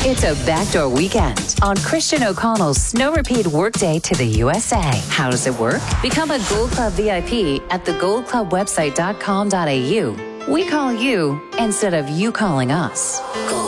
It's a backdoor weekend on Christian O'Connell's Snow Repeat Workday to the USA. How does it work? Become a Gold Club VIP at thegoldclubwebsite.com.au. We call you instead of you calling us. Gold